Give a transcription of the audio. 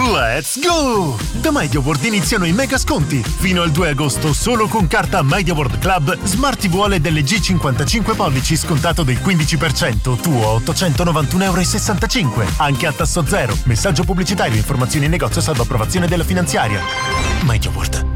Let's go! Da MediaWorld iniziano i mega sconti. Fino al 2 agosto solo con carta MediaWorld Club Smart TV OLED LG 55 pollici scontato del 15%, tuo 891,65 €. Anche a tasso zero. Messaggio pubblicitario, informazioni in negozio salvo approvazione della finanziaria. MediaWorld.